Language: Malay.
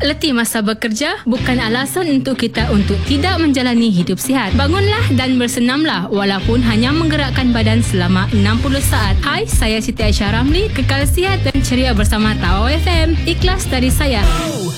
letih masa bekerja bukan alasan untuk kita untuk tidak menjalani hidup sihat. Bangunlah dan bersenamlah walaupun hanya menggerakkan badan selama 60 saat. Hai, saya Siti Aisyah Ramli. Kekal sihat dan ceria bersama Tawau FM. Ikhlas dari saya.